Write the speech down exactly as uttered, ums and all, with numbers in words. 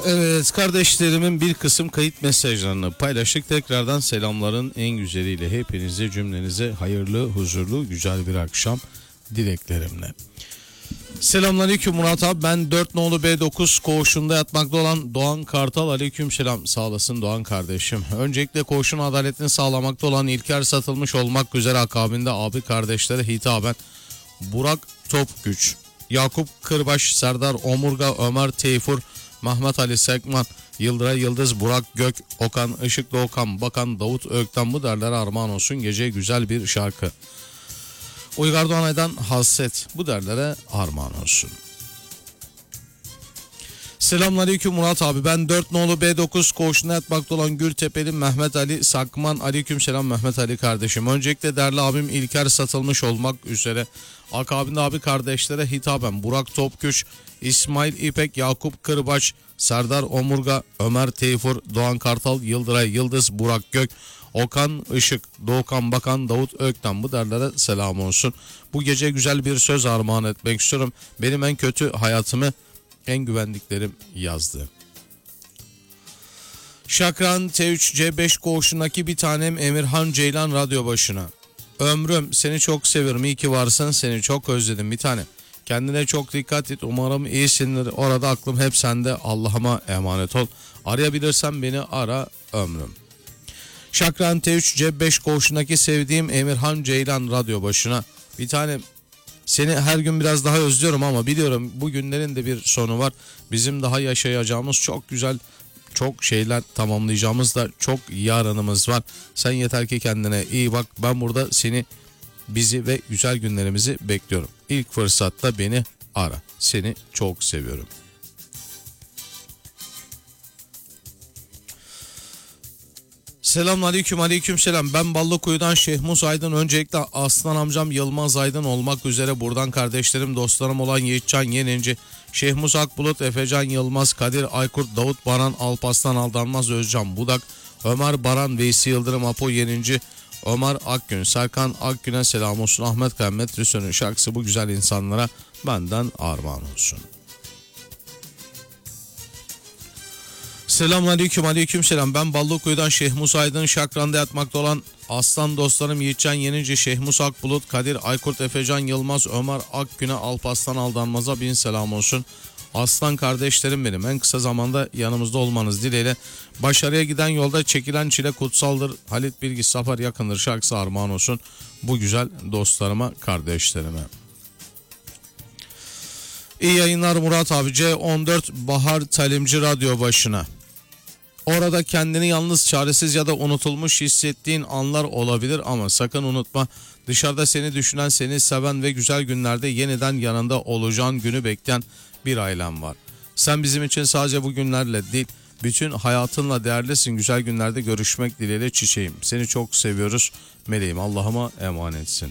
Evet, kardeşlerimin bir kısım kayıt mesajlarını paylaştık. Tekrardan selamların en güzeliyle hepinize, cümlenize hayırlı, huzurlu, güzel bir akşam dileklerimle. Selamünaleyküm Murat abi, ben dört nolu B dokuz koğuşunda yatmakta olan Doğan Kartal. Aleyküm selam, sağ olasın Doğan kardeşim. Öncelikle koğuşun adaletini sağlamakta olan İlker satılmış olmak üzere akabinde abi kardeşlere hitaben Burak Topgüç, Yakup Kırbaş, Serdar Omurga, Ömer Teyfur, Mehmet Ali Sekman, Yıldıray Yıldız, Burak Gök, Okan Işıklı, Okan Bakan, Davut Ökten, bu derlere armağan olsun gece güzel bir şarkı. Uygar Doğanay'dan Hasret, bu derlere armağan olsun. Selamünaleyküm Murat abi, ben dört nolu B dokuz koğuşunda yatmakta olan Gültepe'li Mehmet Ali Sakman. Aleyküm selam Mehmet Ali kardeşim. Öncelikle değerli abim İlker satılmış olmak üzere akabinde abi kardeşlere hitaben Burak Topgüç, İsmail İpek, Yakup Kırbaç, Serdar Omurga, Ömer Teyfur, Doğan Kartal, Yıldıray Yıldız, Burak Gök, Okan Işık, Doğukan Bakan, Davut Ökten, bu derlere selam olsun. Bu gece güzel bir söz armağan etmek istiyorum. Benim en kötü hayatımı en güvendiklerim yazdı. Şakran T üç C beş koğuşundaki bir tanem Emirhan Ceylan radyo başına. Ömrüm, seni çok seviyorum, iyi ki varsın, seni çok özledim bir tane. Kendine çok dikkat et, umarım iyisindir, orada aklım hep sende, Allah'ıma emanet ol. Arayabilirsen beni ara ömrüm. Şakran T üç C beş koğuşundaki sevdiğim Emirhan Ceylan radyo başına. Bir tane seni her gün biraz daha özlüyorum ama biliyorum bu günlerin de bir sonu var. Bizim daha yaşayacağımız çok güzel, çok şeyler tamamlayacağımız da çok yarınımız var. Sen yeter ki kendine iyi bak. Ben burada seni, bizi ve güzel günlerimizi bekliyorum. İlk fırsatta beni ara. Seni çok seviyorum. Selamünaleyküm, aleyküm selam. Ben Ballıkuyu'dan Şehmus Aydın. Öncelikle Aslan amcam Yılmaz Aydın olmak üzere buradan kardeşlerim, dostlarım olan Yiğitcan Yeninci, Şehmus Akbulut, Efecan Yılmaz, Kadir Aykurt, Davut Baran, Alpaslan Aldanmaz, Özcan Budak, Ömer Baran, Veysi Yıldırım, Apo Yeninci, Ömer Akgün, Serkan Akgün'e selam olsun. Ahmet Kıymet Rüsön'ün şarkısı bu güzel insanlara benden armağan olsun. Selamünaleyküm, aleyküm selam. Ben Ballıkuyu'dan Şehmus Aydın. Şakran'da yatmakta olan aslan dostlarım Yiğitcan Yenici, Şehmus Akbulut, Kadir Aykurt, Efecan Yılmaz, Ömer Akgün'e, Alpaslan Aldanmaz'a bin selam olsun. Aslan kardeşlerim benim, en kısa zamanda yanımızda olmanız dileğiyle. Başarıya giden yolda çekilen çile kutsaldır, Halit Bilgi Safar yakındır şarkısı armağan olsun bu güzel dostlarıma, kardeşlerime. İyi yayınlar Murat abi. C on dört Bahar Talimci radyo başına. Orada kendini yalnız, çaresiz ya da unutulmuş hissettiğin anlar olabilir ama sakın unutma, dışarıda seni düşünen, seni seven ve güzel günlerde yeniden yanında olacağın günü bekleyen bir ailen var. Sen bizim için sadece bu günlerle değil, bütün hayatınla değerlisin. Güzel günlerde görüşmek dileğiyle çiçeğim. Seni çok seviyoruz meleğim, Allah'ıma emanetsin.